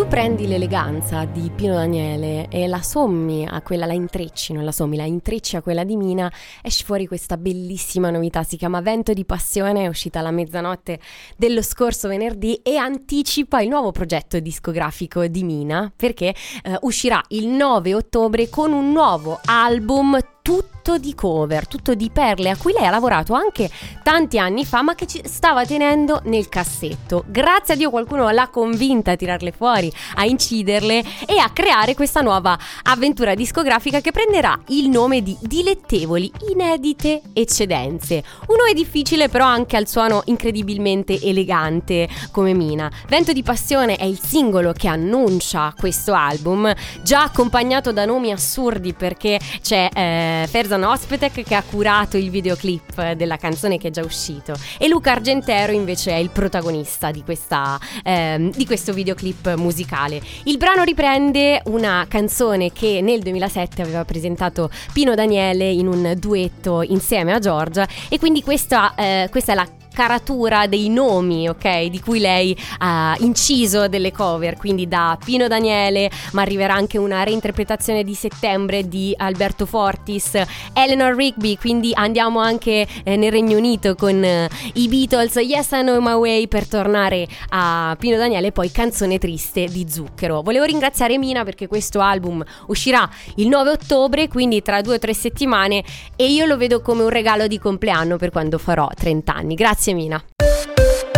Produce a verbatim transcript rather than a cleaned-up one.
tu prendi l'eleganza di Pino Daniele e la sommi a quella, la intrecci, non la sommi, la intrecci a quella di Mina, esce fuori questa bellissima novità, si chiama Vento di Passione, è uscita alla mezzanotte dello scorso venerdì e anticipa il nuovo progetto discografico di Mina, perché eh, uscirà il nove ottobre con un nuovo album tutto di cover, tutto di perle a cui lei ha lavorato anche tanti anni fa, ma che ci stava tenendo nel cassetto. Grazie a Dio qualcuno l'ha convinta a tirarle fuori, a inciderle e a creare questa nuova avventura discografica che prenderà il nome di Dilettevoli Inedite Eccedenze. Un nome difficile, però anche al suono incredibilmente elegante come Mina. Vento di Passione è il singolo che annuncia questo album, già accompagnato da nomi assurdi, perché c'è eh, Ferzan Özpetek che ha curato il videoclip della canzone che è già uscito e Luca Argentero invece è il protagonista di, questa, ehm, di questo videoclip musicale. Il brano riprende una canzone che nel duemilasette aveva presentato Pino Daniele in un duetto insieme a Giorgia, e quindi questa, eh, questa è la caratura dei nomi, ok, di cui lei ha inciso delle cover, quindi da Pino Daniele, ma arriverà anche una reinterpretazione di Settembre di Alberto Fortis, Eleanor Rigby, quindi andiamo anche eh, nel Regno Unito con eh, i Beatles, Yes I Know My Way, per tornare a Pino Daniele, e poi Canzone Triste di Zucchero. Volevo ringraziare Mina perché questo album uscirà il nove ottobre, quindi tra due o tre settimane, e io lo vedo come un regalo di compleanno per quando farò trenta anni. Grazie Mina.